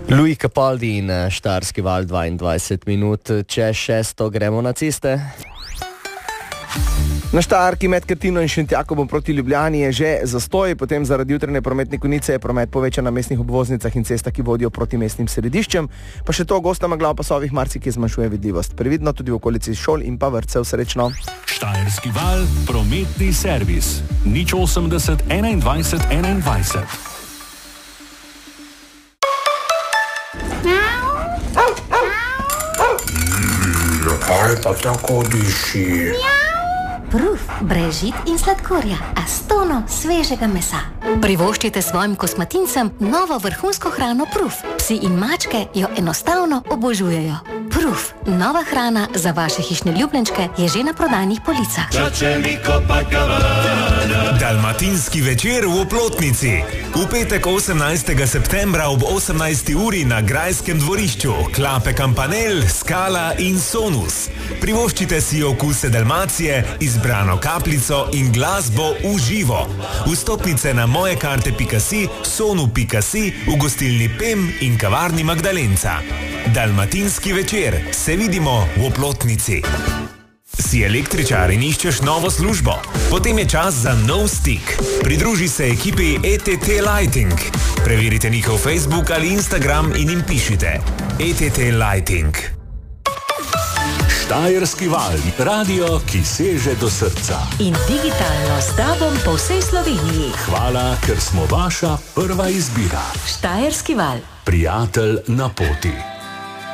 Louis Capaldi in Štajerski val 22 minut, če 6 gremo na ceste. Na Štajerki med Krtino in Šentjakobom proti Ljubljani je že zastoj, potem zaradi jutranje prometne konice je promet povečan na mestnih obvoznicah in cestah, ki vodijo proti mestnim središčem, pa še to gosta megla v pasovih marsikje zmanjšuje vidljivost. Previdno tudi v okolici šol in pa vrtcev. Srečno. Štajerski val, prometni servis 080 21 21. Kaj pa tako diši? Proof, brez žit in sladkorja, a s tono svežega mesa. Privoščite svojim kosmatincem novo vrhunsko hrano Proof. Psi in mačke jo enostavno obožujejo. Proof, nova hrana za vaše hišne ljubljenčke, je že na prodajnih policah. Dalmatinski večer v Oplotnici. V petek 18. septembra ob 18. uri na Grajskem dvorišču. Klape Kampanel, Skala in Sonus. Privoščite si okuse Dalmacije, izbrano kapljico in glasbo v živo. Vstopnice na mojekarte.si, sonu.si, v gostilni Pem in kavarni Magdalenca. Dalmatinski večer. Se vidimo v Oplotnici. Si električar in iščeš novo službo? Potem je čas za nov stik. Pridruži se ekipi ETT Lighting. Preverite njihov Facebook ali Instagram in jim pišite ETT Lighting. Štajerski val, radio, ki seže do srca. In digitalno s tobom po vsej Sloveniji. Hvala, ker smo vaša prva izbira. Štajerski val. Prijatelj na poti.